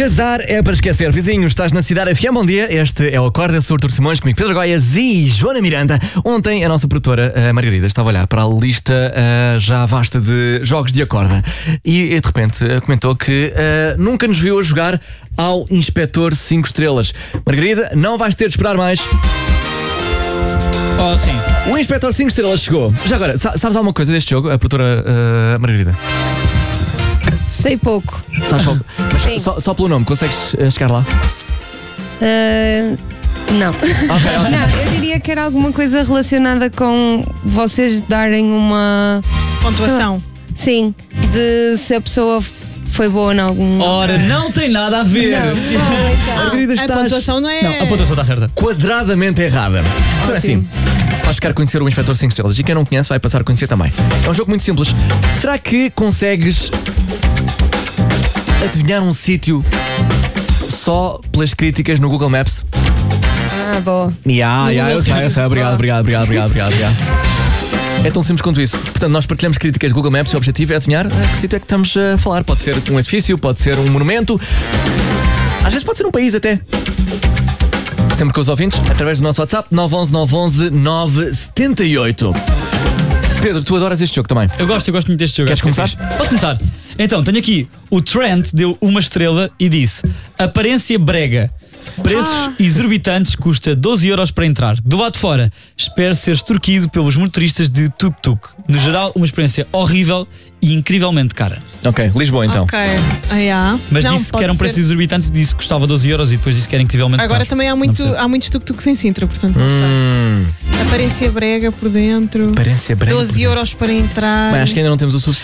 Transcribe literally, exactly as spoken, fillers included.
Casar é para esquecer. Vizinhos, estás na Cidade F M, bom dia. Este é o Acorda, sou Artur Simões, comigo Pedro Goiás e Joana Miranda. Ontem a nossa produtora, a Margarida, estava a olhar para a lista uh, já vasta de jogos de Acorda e, de repente uh, comentou que uh, nunca nos viu a jogar ao Inspetor cinco estrelas. Margarida, não vais ter de esperar mais. Oh, sim. O Inspetor cinco estrelas chegou. Já agora, sabes alguma coisa deste jogo, a produtora uh, Margarida? Sei pouco. Sabes só, mas Sim. só, só pelo nome, consegues uh, chegar lá? Uh, não. Okay, okay. Não, eu diria que era alguma coisa relacionada com vocês darem uma pontuação. Sim, de se a pessoa foi boa em algum. Ora, não tem nada a ver. Não, bom, então. Margarida, A estás pontuação não é. Não, a pontuação está certa. quadradamente errada. Então é assim, vais ficar a conhecer o Inspetor cinco estrelas e quem não conhece vai passar a conhecer também. É um jogo muito simples. Será que consegues adivinhar um sítio só pelas críticas no Google Maps? Ah, boa. Ya, ya, eu sei, eu sei. Obrigado, obrigado, obrigado, obrigado, obrigado, obrigado. É tão simples quanto isso. Portanto, nós partilhamos críticas do Google Maps e o objetivo é adivinhar a que sítio é que estamos a falar. Pode ser um edifício, pode ser um monumento, às vezes pode ser um país até. Sempre com os ouvintes, através do nosso WhatsApp nove um um nove um um nove sete oito. Pedro, tu adoras este jogo também? Eu gosto, eu gosto muito deste jogo. Queres acho que é começar? fixe. Posso começar? Então, tenho aqui o Trent deu uma estrela e disse: aparência brega, preços Ah. exorbitantes, custa doze euros para entrar. Do lado de fora, espero ser extorquido pelos motoristas de tuk-tuk. No geral, uma experiência horrível e incrivelmente cara. Ok, Lisboa então. Ok. Ah, yeah. Mas Não, disse que pode era um ser. preço exorbitante, disse que custava doze euros e depois disse que era incrivelmente Agora caro. também há, Não muito, percebo. há muitos tuk-tuks em Sintra, portanto não sei. Hum, Aparência brega por dentro. aparência brega. doze euros para entrar. Bem, acho que ainda não temos o suficiente.